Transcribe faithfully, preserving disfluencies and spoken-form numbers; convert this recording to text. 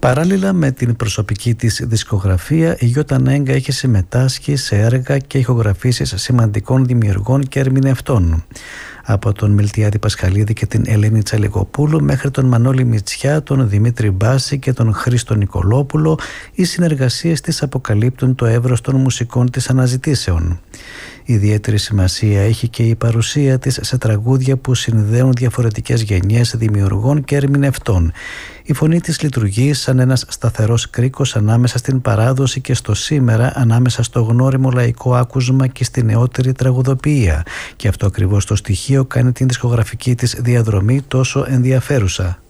Παράλληλα με την προσωπική της δισκογραφία, η Γιώτα Νέγκα έχει συμμετάσχει σε έργα και ηχογραφήσεις σημαντικών δημιουργών και ερμηνευτών. Από τον Μιλτιάδη Πασχαλίδη και την Ελένη Τσαλικοπούλου μέχρι τον Μανώλη Μητσιά, τον Δημήτρη Μπάση και τον Χρήστο Νικολόπουλο, οι συνεργασίες της αποκαλύπτουν το εύρος των μουσικών της αναζητήσεων. Ιδιαίτερη σημασία έχει και η παρουσία της σε τραγούδια που συνδέουν διαφορετικές γενιές δημιουργών και ερμηνευτών. Η φωνή της λειτουργεί σαν ένας σταθερός κρίκος ανάμεσα στην παράδοση και στο σήμερα, ανάμεσα στο γνώριμο λαϊκό άκουσμα και στη νεότερη τραγουδοποιία. Και αυτό ακριβώς το στοιχείο κάνει την δισκογραφική της διαδρομή τόσο ενδιαφέρουσα.